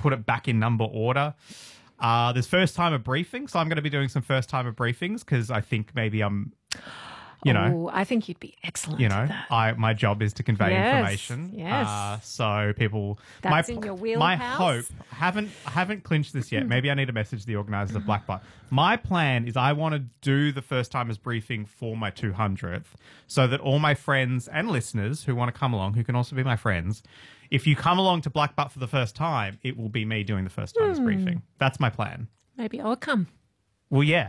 put it back in number order. There's first-timer briefing, so I'm going to be doing some first-timer briefings because I think maybe I'm, I think you'd be excellent at that. my job is to convey information. Yes. So people... That's in your wheelhouse. My hope... I haven't clinched this yet. Maybe I need to message the organisers of Black Butt. My plan is I want to do the first-timers briefing for my 200th so that all my friends and listeners who want to come along, who can also be my friends, if you come along to Black Butt for the first time, it will be me doing the first-timers briefing. That's my plan. Maybe I'll come. Well, yeah.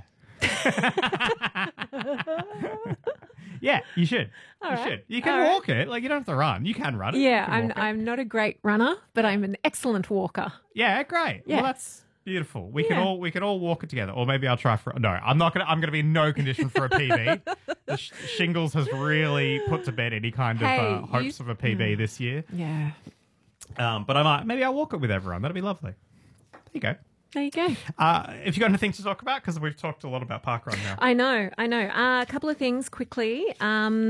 Yeah, you should. You should. You can walk it. Like, you don't have to run. You can run it. Yeah, I'm not a great runner, but I'm an excellent walker. Yeah, great. Yeah. Well, that's beautiful. We can all walk it together. Or maybe I'll try for... No, I'm gonna be in no condition for a PB. The shingles has really put to bed any kind of hopes of a PB this year. Yeah. But maybe I'll walk it with everyone. That'll be lovely. There you go. There you go. Have you got anything to talk about? Because we've talked a lot about parkrun now. I know. A couple of things quickly. So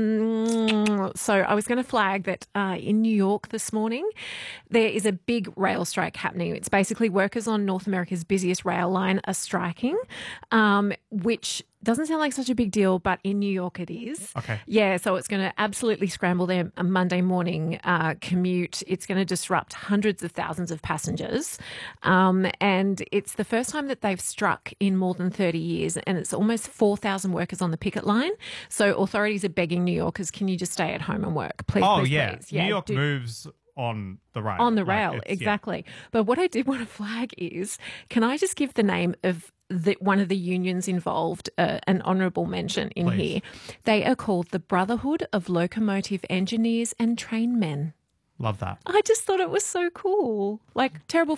I was going to flag that in New York this morning, there is a big rail strike happening. It's basically workers on North America's busiest rail line are striking, which doesn't sound like such a big deal, but in New York it is. Okay. Yeah, so it's going to absolutely scramble their Monday morning commute. It's going to disrupt hundreds of thousands of passengers. And it's the first time that they've struck in more than 30 years, and it's almost 4,000 workers on the picket line. So authorities are begging New Yorkers, can you just stay at home and work? Please, please. New York moves on the rail. On the rail, exactly. Yeah. But what I did want to flag is, can I just give the name of one of the unions involved an honourable mention in here? They are called the Brotherhood of Locomotive Engineers and Trainmen. Love that. I just thought it was so cool. Like, terrible